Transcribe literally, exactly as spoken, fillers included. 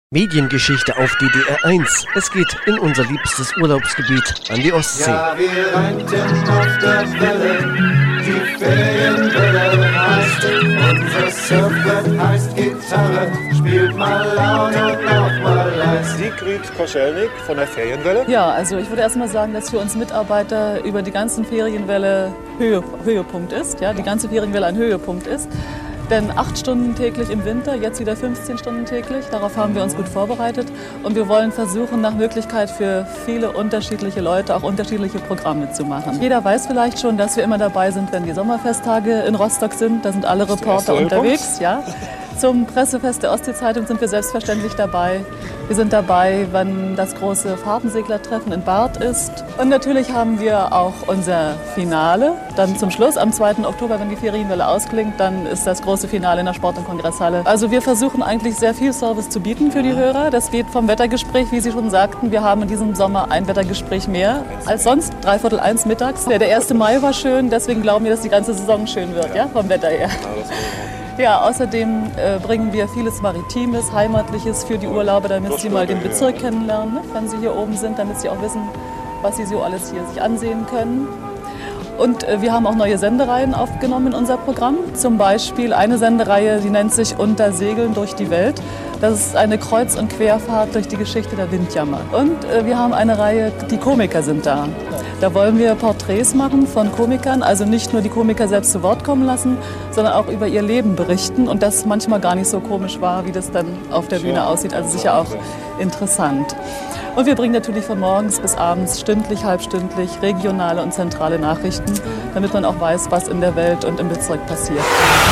Mediengeschichte auf D D R eins. Es geht in unser liebstes Urlaubsgebiet, an die Ostsee. Ja, wir rannten auf der Welle, die Ferienwelle heißt, unser Surfbrett heißt Gitarre, spielt mal laut und noch mal leise. Sigrid Koschelnik von der Ferienwelle. Ja, also ich würde erst mal sagen, dass für uns Mitarbeiter über die ganzen Ferienwelle Höhe, Höhepunkt ist, ja, die ganze Ferienwelle ein Höhepunkt ist. Denn acht Stunden täglich im Winter, jetzt wieder fünfzehn Stunden täglich. Darauf haben wir uns gut vorbereitet. Und wir wollen versuchen, nach Möglichkeit für viele unterschiedliche Leute auch unterschiedliche Programme zu machen. Jeder weiß vielleicht schon, dass wir immer dabei sind, wenn die Sommerfesttage in Rostock sind. Da sind alle Reporter unterwegs. Ja. Zum Pressefest der Ostsee-Zeitung sind wir selbstverständlich dabei. Wir sind dabei, wenn das große Fahrtenseglertreffen in Barth ist. Und natürlich haben wir auch unser Finale. Dann zum Schluss, am zweiten Oktober, wenn die Ferienwelle ausklingt, dann ist das große Finale in der Sport- und Kongresshalle. Also wir versuchen eigentlich sehr viel Service zu bieten für die Hörer. Das geht vom Wettergespräch, wie Sie schon sagten. Wir haben in diesem Sommer ein Wettergespräch mehr als sonst. Dreiviertel eins mittags. Der erste Mai war schön, deswegen glauben wir, dass die ganze Saison schön wird, ja, vom Wetter her. Ja, außerdem äh, bringen wir vieles Maritimes, Heimatliches für die Urlauber, damit sie mal den Bezirk kennenlernen, ne, wenn sie hier oben sind, damit sie auch wissen, was sie so alles hier sich ansehen können. Und äh, wir haben auch neue Sendereien aufgenommen in unser Programm. Zum Beispiel eine Sendereihe, die nennt sich Unter Segeln durch die Welt. Das ist eine Kreuz- und Querfahrt durch die Geschichte der Windjammer. Und äh, wir haben eine Reihe, die Komiker sind da. Da wollen wir Porträts machen von Komikern, also nicht nur die Komiker selbst zu Wort kommen lassen, sondern auch über ihr Leben berichten und das manchmal gar nicht so komisch war, wie das dann auf der Bühne aussieht. Also sicher auch interessant. Und wir bringen natürlich von morgens bis abends stündlich, halbstündlich regionale und zentrale Nachrichten, damit man auch weiß, was in der Welt und im Bezirk passiert.